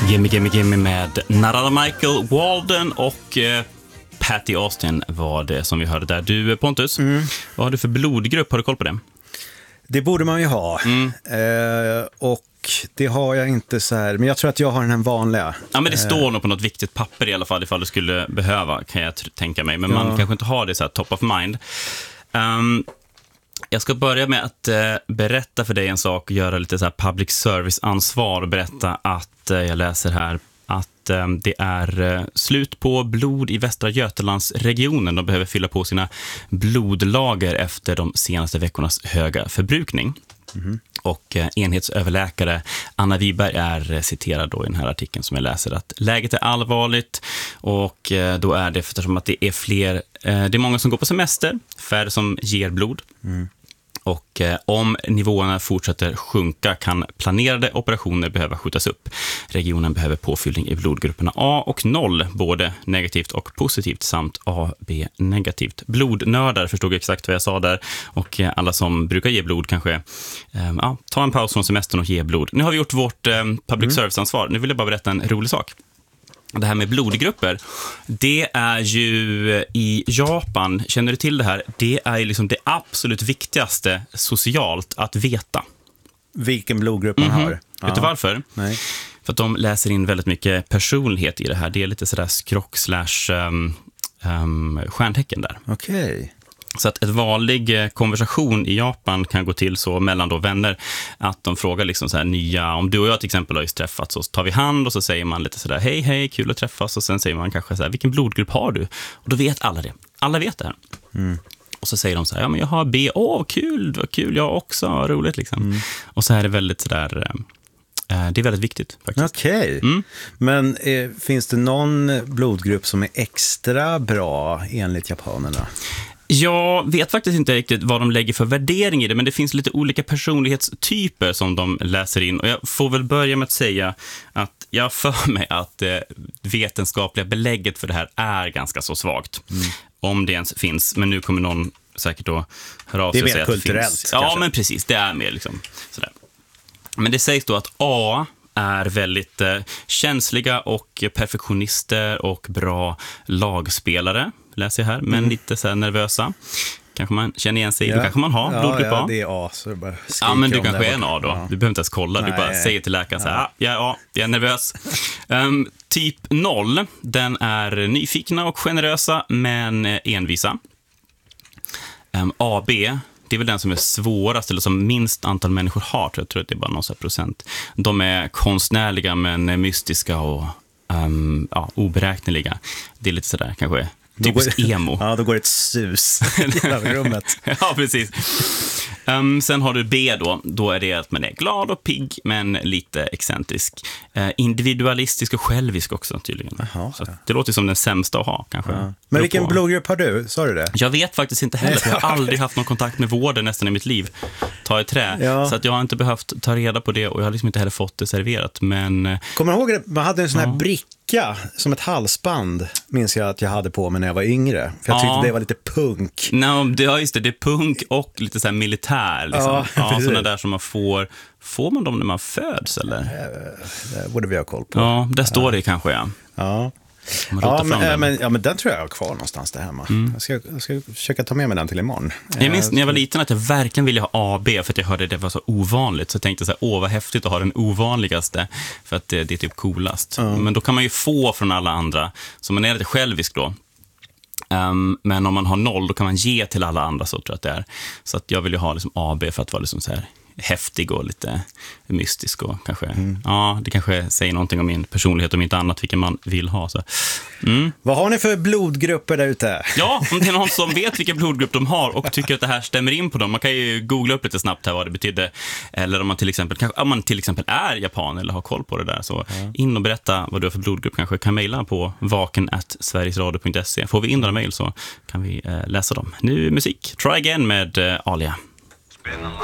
Gimme med Narada Michael Walden och Patty Austin var det som vi hörde där. Du, Pontus, vad har du för blodgrupp? Har du koll på det? Det borde man ju ha. Och det har jag inte så här. Men jag tror att jag har den här vanliga. Ja, men det står nog på något viktigt papper i alla fall ifall du skulle behöva, kan jag tänka mig. Men man kanske inte har det så här top of mind. Jag ska börja med att berätta för dig en sak och göra lite så här public service-ansvar och berätta att jag läser här att det är slut på blod i Västra Götalandsregionen. De behöver fylla på sina blodlager efter de senaste veckornas höga förbrukning. Och enhetsöverläkare Anna Wiberg är citerad då i den här artikeln som jag läser att läget är allvarligt och då är det eftersom att det är fler, det är många som går på semester, färre som ger blod. Och om nivåerna fortsätter sjunka kan planerade operationer behöva skjutas upp. Regionen behöver påfyllning i blodgrupperna A och 0, både negativt och positivt samt AB negativt. Blodnördar förstod exakt vad jag sa där och alla som brukar ge blod kanske ta en paus från semestern och ge blod. Nu har vi gjort vårt public service-ansvar. Nu vill jag bara berätta en rolig sak. Det här med blodgrupper, det är ju i Japan, känner du till det här? Det är ju liksom det absolut viktigaste socialt att veta. Vilken blodgrupp man har. Vet du varför? Nej. För att de läser in väldigt mycket personlighet i det här. Det är lite sådär skrock / stjärntecken där. Okej. Så att ett vanlig konversation i Japan kan gå till så mellan då vänner att de frågar liksom så här nya, om du och jag till exempel har just träffats så tar vi hand och så säger man lite sådär hej, kul att träffas och sen säger man kanske så här, vilken blodgrupp har du? Och då vet alla det. Alla vet det här. Och så säger de så här, ja men jag har B, kul, vad kul, jag också, roligt liksom. Och så är det väldigt sådär, det är väldigt viktigt faktiskt. Okej. Men finns det någon blodgrupp som är extra bra enligt japanerna? Jag vet faktiskt inte riktigt vad de lägger för värdering i det, men det finns lite olika personlighetstyper som de läser in. Och jag får väl börja med att säga att jag för mig att vetenskapliga belägget för det här är ganska så svagt. Om det ens finns, men nu kommer någon säkert då höra av sig och säga att det finns. Det är mer kulturellt. Ja, men precis, det är mer liksom sådär. Men det sägs då att A är väldigt känsliga och perfektionister och bra lagspelare, läser jag här, men lite så här nervösa. Kanske man känner igen sig, då kanske man har blodgrupp A. Ja, det är A, så det bara men du kanske är en A då. Ja. Du behöver inte ens kolla, du bara säger till läkaren så här, jag är nervös. Typ 0, den är nyfikna och generösa, men envisa. AB, det är väl den som är svårast eller som minst antal människor har. Jag tror att det är bara någon procent. De är konstnärliga men mystiska och oberäkneliga. Det är lite sådär kanske typiskt emo. Ja, då går det ett sus i hela rummet. Ja, precis. Sen har du B då är det att man är glad och pigg men lite excentrisk. Individualistisk och självisk också tydligen. Aha, så det låter som den sämsta att ha kanske. Ja. Men vilken blodgrupp har du? Sa du det? Jag vet faktiskt inte heller, för jag har aldrig haft någon kontakt med vården nästan i mitt liv. Ta i trä. Ja. Så att jag har inte behövt ta reda på det och jag har liksom inte heller fått det serverat. Men kommer du ihåg det? Man hade en sån här bricka som ett halsband, minns jag att jag hade på mig när jag var yngre. För jag tyckte det var lite punk. Just det är punk och lite så här militär liksom. Sådana där som man får man dem när man föds eller? Det borde vi ha koll på. Ja, där står det kanske men den tror jag har kvar någonstans där hemma. Jag ska försöka ta med mig den till imorgon. Jag minns när jag var liten att jag verkligen ville ha AB för att jag hörde det var så ovanligt. Så jag tänkte så här, vad häftigt att ha den ovanligaste för att det är typ coolast. Men då kan man ju få från alla andra. Så man är lite självisk då. Men om man har 0 då kan man ge till alla andra, så tror jag att det är. Så att jag vill ju ha liksom AB för att vara liksom så här häftig och lite mystisk och kanske, det kanske säger någonting om min personlighet om inte annat, vilken man vill ha. Så. Vad har ni för blodgrupper där ute? Ja, om det är någon som vet vilken blodgrupp de har och tycker att det här stämmer in på dem, man kan ju googla upp lite snabbt här vad det betyder, eller om man till exempel är japan eller har koll på det där, så in och berätta vad du har för blodgrupp, kanske kan mejla på vaken@sverigesradio.se. Får vi in några mejl så kan vi läsa dem. Nu musik, Try Again med Alia.